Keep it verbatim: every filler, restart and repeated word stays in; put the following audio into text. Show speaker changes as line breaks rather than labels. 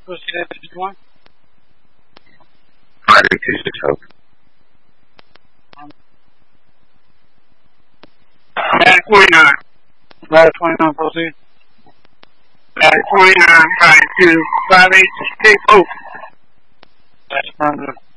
Proceed at fifty-one.
Friday, two six Hope.
Data twenty-nine.
Data twenty-nine, proceed.
Data twenty-nine, Friday two, five eight six Hope.
That's affirmative.